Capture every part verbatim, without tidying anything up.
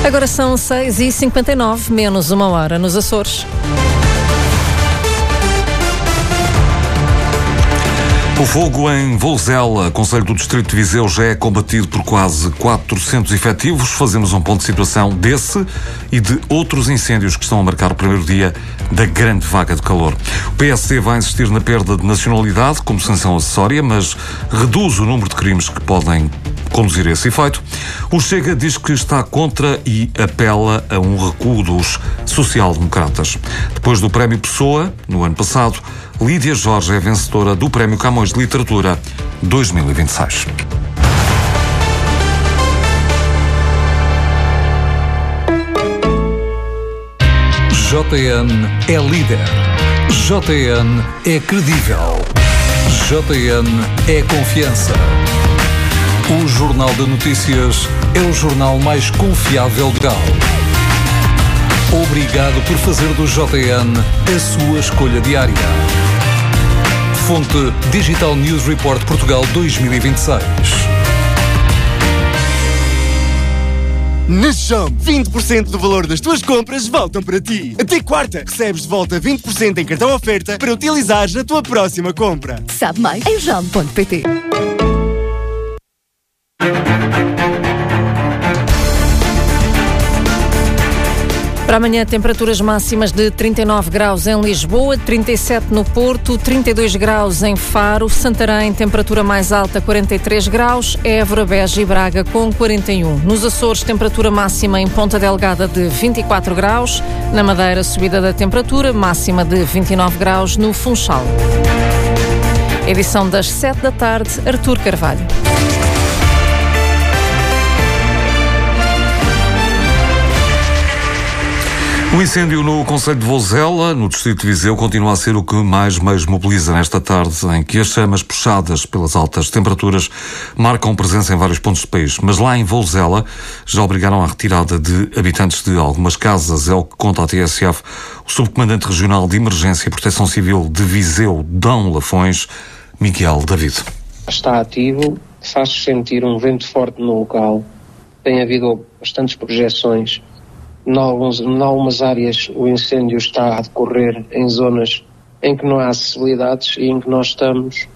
Agora são seis e cinquenta e nove, menos uma hora nos Açores. O fogo em Vouzela, concelho do distrito de Viseu, já é combatido por quase quatrocentos efetivos. Fazemos um ponto de situação desse e de outros incêndios que estão a marcar o primeiro dia da grande vaga de calor. O P S D vai insistir na perda de nacionalidade como sanção acessória, mas reduz o número de crimes que podem conduzir a esse efeito. O Chega diz que está contra e apela a um recuo dos social-democratas. Depois do Prémio Pessoa, no ano passado, Lídia Jorge é vencedora do Prémio Camões de Literatura dois mil e vinte e seis. J N é líder. J N é credível. J N é confiança. O Jornal de Notícias é o jornal mais confiável de Portugal. Obrigado por fazer do J N a sua escolha diária. Fonte Digital News Report Portugal dois mil e vinte e seis. Na Shop, vinte por cento do valor das tuas compras voltam para ti. Até quarta, recebes de volta vinte por cento em cartão oferta para utilizares na tua próxima compra. Sabe mais em jam ponto pt. Para amanhã, temperaturas máximas de trinta e nove graus em Lisboa, trinta e sete no Porto, trinta e dois graus em Faro, Santarém, temperatura mais alta quarenta e três graus, Évora, Beja e Braga com quarenta e um. Nos Açores, temperatura máxima em Ponta Delgada de vinte e quatro graus, na Madeira, subida da temperatura, máxima de vinte e nove graus no Funchal. Edição das sete da tarde, Artur Carvalho. O incêndio no concelho de Vouzela, no distrito de Viseu, continua a ser o que mais meios mobiliza nesta tarde, em que as chamas puxadas pelas altas temperaturas marcam presença em vários pontos do país. Mas lá em Vouzela já obrigaram a retirada de habitantes de algumas casas, é o que conta a T S F o subcomandante regional de Emergência e Proteção Civil de Viseu, Dão Lafões, Miguel David. Está ativo, faz-se sentir um vento forte no local, tem havido bastantes projeções. Em algumas áreas o incêndio está a decorrer em zonas em que não há acessibilidades e em que nós estamos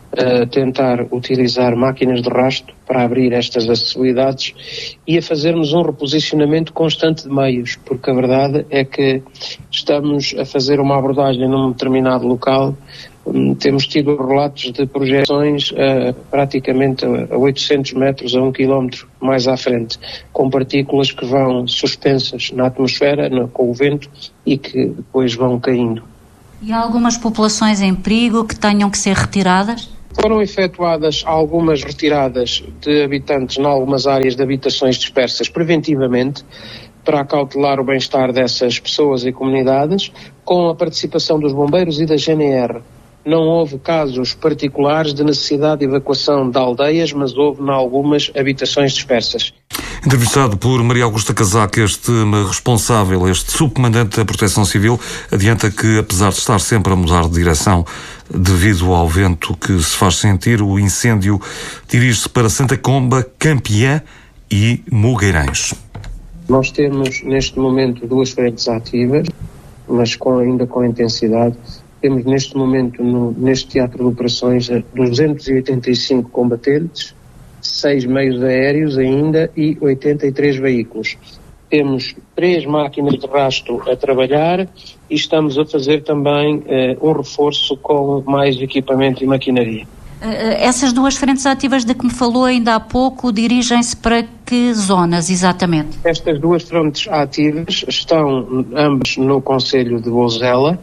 a tentar utilizar máquinas de rastro para abrir estas acessibilidades e a fazermos um reposicionamento constante de meios, porque a verdade é que estamos a fazer uma abordagem num determinado local. Temos tido relatos de projeções uh, praticamente a oitocentos metros, a um quilómetro mais à frente, com partículas que vão suspensas na atmosfera, no, com o vento, e que depois vão caindo. E há algumas populações em perigo que tenham que ser retiradas? Foram efetuadas algumas retiradas de habitantes em algumas áreas de habitações dispersas preventivamente, para acautelar o bem-estar dessas pessoas e comunidades, com a participação dos bombeiros e da G N R. Não houve casos particulares de necessidade de evacuação de aldeias, mas houve em algumas habitações dispersas. Entrevistado por Maria Augusta Casaca, este responsável, este subcomandante da Proteção Civil, adianta que, apesar de estar sempre a mudar de direção devido ao vento que se faz sentir, o incêndio dirige-se para Santa Comba, Campiã e Mugueirães. Nós temos, neste momento, duas frentes ativas, mas com, ainda com intensidade. Temos neste momento, no, neste teatro de operações, duzentos e oitenta e cinco combatentes, seis meios aéreos ainda e oitenta e três veículos. Temos três máquinas de rastro a trabalhar e estamos a fazer também eh, um reforço com mais equipamento e maquinaria. Essas duas frentes ativas de que me falou ainda há pouco dirigem-se para que zonas, exatamente? Estas duas frentes ativas estão ambas no concelho de Vouzela,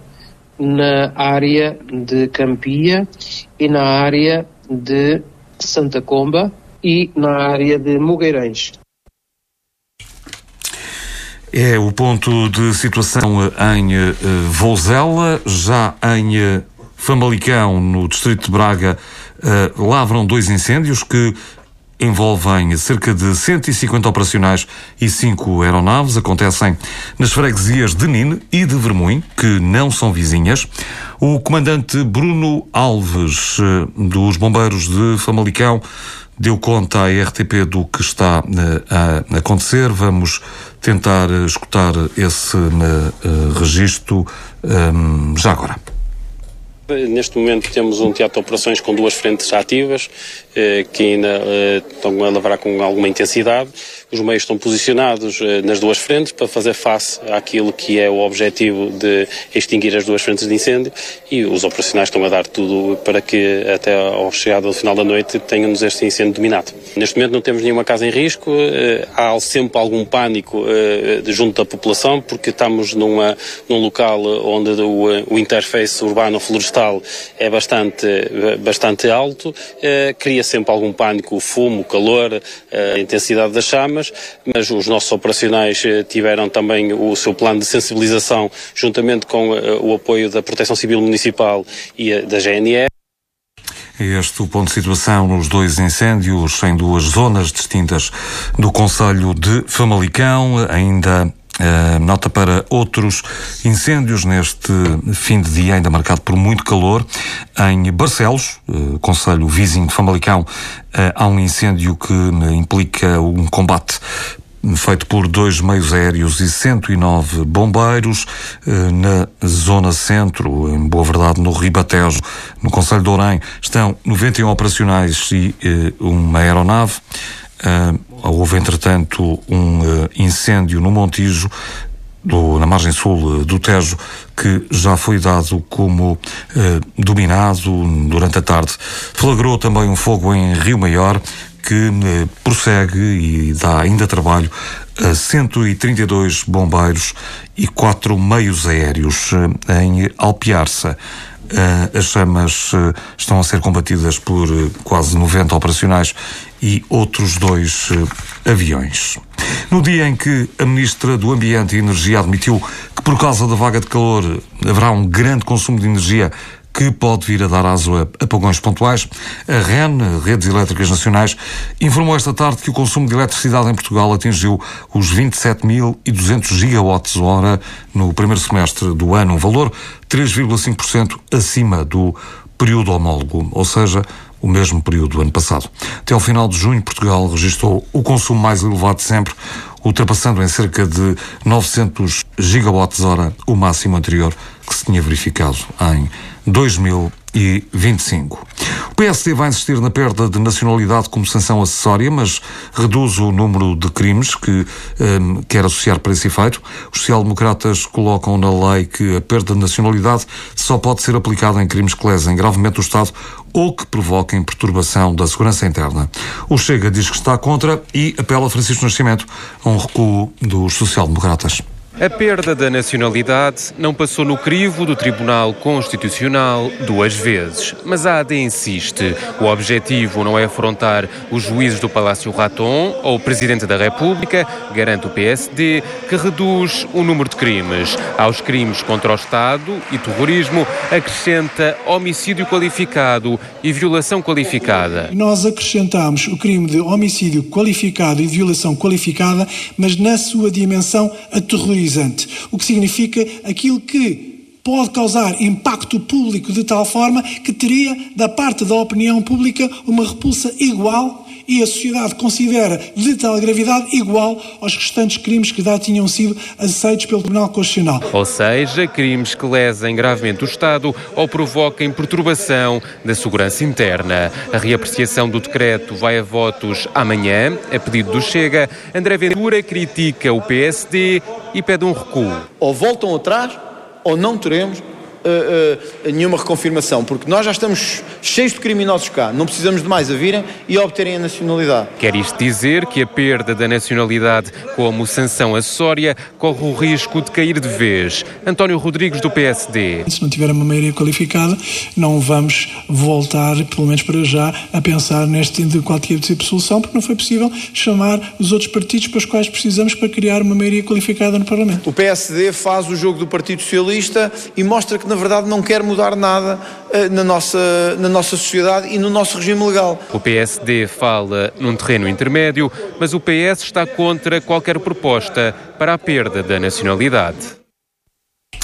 na área de Campia e na área de Santa Comba e na área de Mugueirães. É o ponto de situação em uh, Vouzela, já em uh, Famalicão, no distrito de Braga, uh, lavram dois incêndios que envolvem cerca de cento e cinquenta operacionais e cinco aeronaves. Acontecem nas freguesias de Nine e de Vermoim, que não são vizinhas. O comandante Bruno Alves, dos Bombeiros de Famalicão, deu conta à R T P do que está a acontecer. Vamos tentar escutar esse registro já agora. Neste momento temos um teatro de operações com duas frentes ativas, eh, que ainda eh, estão a lavrar com alguma intensidade. Os meios estão posicionados eh, nas duas frentes para fazer face àquilo que é o objetivo de extinguir as duas frentes de incêndio, e os operacionais estão a dar tudo para que até ao chegado ao final da noite tenhamos este incêndio dominado. Neste momento não temos nenhuma casa em risco, eh, há sempre algum pânico eh, junto da população, porque estamos numa, num local onde o, o interface urbano-florestal é bastante, bastante alto, eh, cria sempre algum pânico, o fumo, o calor, eh, a intensidade das chamas, mas os nossos operacionais eh, tiveram também o seu plano de sensibilização, juntamente com eh, o apoio da Proteção Civil Municipal e eh, da G N R. Este o ponto de situação nos dois incêndios em duas zonas distintas do concelho de Famalicão. Ainda Uh, nota para outros incêndios neste fim de dia, ainda marcado por muito calor. Em Barcelos, uh, concelho vizinho de Famalicão, uh, há um incêndio que implica um combate feito por dois meios aéreos e cento e nove bombeiros. Uh, na zona centro, em Boa Verdade, no Ribatejo, no concelho de Ourém, estão noventa e um operacionais e uh, uma aeronave. Uh, houve, entretanto, um uh, incêndio no Montijo, do, na margem sul uh, do Tejo, que já foi dado como uh, dominado durante a tarde. Flagrou também um fogo em Rio Maior, que uh, prossegue e dá ainda trabalho a cento e trinta e dois bombeiros e quatro meios aéreos. Uh, em Alpiarça, Uh, as chamas uh, estão a ser combatidas por uh, quase noventa operacionais e outros dois uh, aviões. No dia em que a Ministra do Ambiente e Energia admitiu que por causa da vaga de calor haverá um grande consumo de energia que pode vir a dar aso a apagões pontuais, a R E N, Redes Elétricas Nacionais, informou esta tarde que o consumo de eletricidade em Portugal atingiu os vinte e sete mil e duzentos gigawatts-hora no primeiro semestre do ano, um valor três vírgula cinco por cento acima do período homólogo, ou seja, o mesmo período do ano passado. Até ao final de junho, Portugal registrou o consumo mais elevado de sempre, ultrapassando em cerca de novecentos gigawatts-hora o máximo anterior que se tinha verificado em dois mil e vinte e cinco. O P S D vai insistir na perda de nacionalidade como sanção acessória, mas reduz o número de crimes que um, quer associar para esse efeito. Os social-democratas colocam na lei que a perda de nacionalidade só pode ser aplicada em crimes que lesem gravemente o Estado ou que provoquem perturbação da segurança interna. O Chega diz que está contra e apela a Francisco Nascimento a um recuo dos social-democratas. A perda da nacionalidade não passou no crivo do Tribunal Constitucional duas vezes, mas a A D insiste. O objetivo não é afrontar os juízes do Palácio Raton ou o Presidente da República, garante o P S D, que reduz o número de crimes. Aos crimes contra o Estado e terrorismo acrescenta homicídio qualificado e violação qualificada. Nós acrescentamos o crime de homicídio qualificado e violação qualificada, mas na sua dimensão aterrorizante. O que significa aquilo que pode causar impacto público de tal forma que teria, da parte da opinião pública, uma repulsa igual e a sociedade considera de tal gravidade igual aos restantes crimes que já tinham sido aceitos pelo Tribunal Constitucional. Ou seja, crimes que lesem gravemente o Estado ou provoquem perturbação da segurança interna. A reapreciação do decreto vai a votos amanhã, a pedido do Chega. André Ventura critica o P S D e pede um recuo. Ou voltam atrás ou não teremos Uh, uh, nenhuma reconfirmação, porque nós já estamos cheios de criminosos cá, não precisamos de mais a virem e a obterem a nacionalidade. Quer isto dizer que a perda da nacionalidade como sanção acessória corre o risco de cair de vez? António Rodrigues, do P S D. Se não tiver uma maioria qualificada, não vamos voltar, pelo menos para já, a pensar neste de qualquer tipo de solução, porque não foi possível chamar os outros partidos para os quais precisamos para criar uma maioria qualificada no Parlamento. O P S D faz o jogo do Partido Socialista e mostra que na verdade não quer mudar nada uh, na, nossa, na nossa sociedade e no nosso regime legal. O P S D fala num terreno intermédio, mas o P S está contra qualquer proposta para a perda da nacionalidade.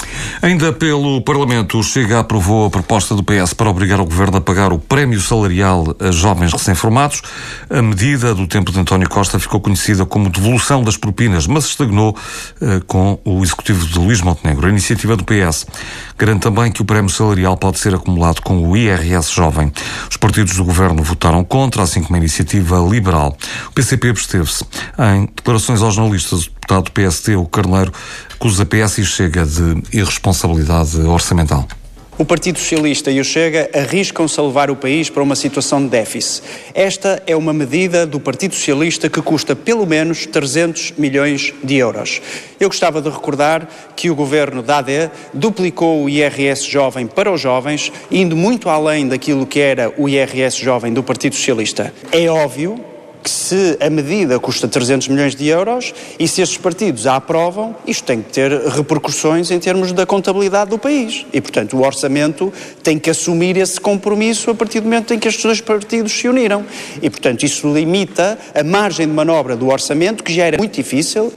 Ainda pelo Parlamento, o Chega aprovou a proposta do P S para obrigar o Governo a pagar o prémio salarial a jovens recém-formados. A medida do tempo de António Costa ficou conhecida como devolução das propinas, mas estagnou eh, com o executivo de Luís Montenegro. A iniciativa do P S garante também que o prémio salarial pode ser acumulado com o I R S jovem. Os partidos do Governo votaram contra, assim como a iniciativa liberal. O P C P absteve-se. Em declarações aos jornalistas, o deputado do P S T, o Carneiro, acusa P S e Chega de irresponsabilidade orçamental. O Partido Socialista e o Chega arriscam-se a levar o país para uma situação de déficit. Esta é uma medida do Partido Socialista que custa pelo menos trezentos milhões de euros. Eu gostava de recordar que o governo da A D duplicou o I R S jovem para os jovens, indo muito além daquilo que era o I R S jovem do Partido Socialista. É óbvio que se a medida custa trezentos milhões de euros e se estes partidos a aprovam, isto tem que ter repercussões em termos da contabilidade do país. E, portanto, o orçamento tem que assumir esse compromisso a partir do momento em que estes dois partidos se uniram. E, portanto, isso limita a margem de manobra do orçamento, que já era muito difícil.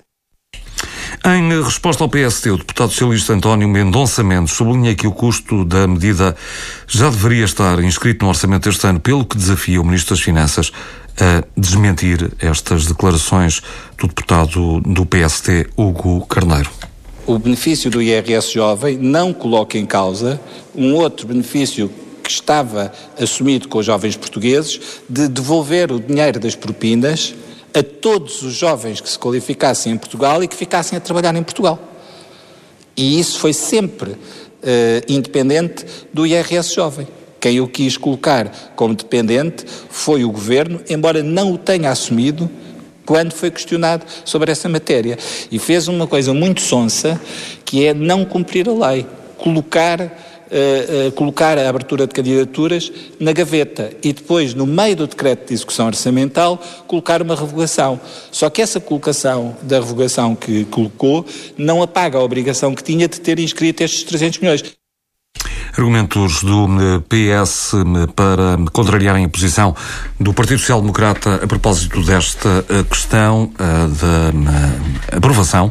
Em resposta ao P S T, o deputado socialista António Mendonça Mendes sublinha que o custo da medida já deveria estar inscrito no orçamento deste ano, pelo que desafia o Ministro das Finanças a desmentir estas declarações do deputado do P S T, Hugo Carneiro. O benefício do I R S jovem não coloca em causa um outro benefício que estava assumido com os jovens portugueses de devolver o dinheiro das propinas a todos os jovens que se qualificassem em Portugal e que ficassem a trabalhar em Portugal. E isso foi sempre uh, independente do I R S jovem. Quem o quis colocar como dependente foi o Governo, embora não o tenha assumido quando foi questionado sobre essa matéria. E fez uma coisa muito sonsa, que é não cumprir a lei, colocar... Uh, uh, colocar a abertura de candidaturas na gaveta e depois, no meio do decreto de execução orçamental, colocar uma revogação. Só que essa colocação da revogação que colocou não apaga a obrigação que tinha de ter inscrito estes trezentos milhões. Argumentos do P S para contrariarem a posição do Partido Social Democrata a propósito desta questão da aprovação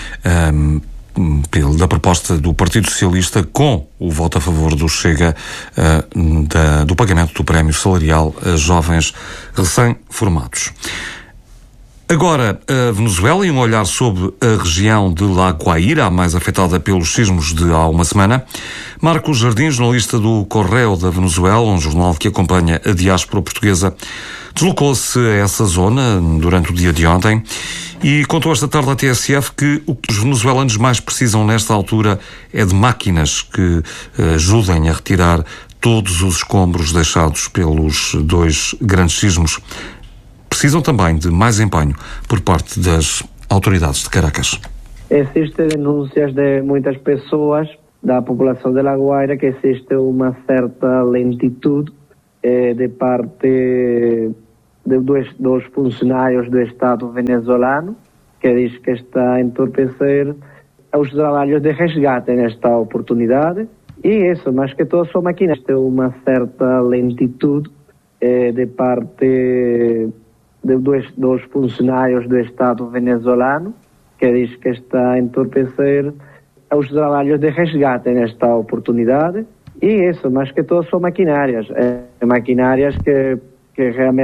da proposta do Partido Socialista, com o voto a favor do Chega, uh, da, do pagamento do prémio salarial a jovens recém-formados. Agora, a Venezuela, e um olhar sobre a região de La Guaira, a mais afetada pelos sismos de há uma semana. Marcos Jardim, jornalista do Correio da Venezuela, um jornal que acompanha a diáspora portuguesa, deslocou-se a essa zona durante o dia de ontem e contou esta tarde à T S F que o que os venezuelanos mais precisam nesta altura é de máquinas que ajudem a retirar todos os escombros deixados pelos dois grandes sismos. Precisam também de mais empenho por parte das autoridades de Caracas. Existem denúncias de muitas pessoas da população de La Guaira que existe uma certa lentitude eh, de parte de dois, dos funcionários do Estado venezuelano, que diz que está a entorpecer os trabalhos de resgate nesta oportunidade. E isso, mais que todo, são máquinas. Tem uma certa lentitude eh, de parte de dois, dos funcionários do Estado venezuelano, que diz que está a entorpecer os trabalhos de resgate nesta oportunidade. E isso, mais que todo, são maquinárias. É, maquinárias que, que realmente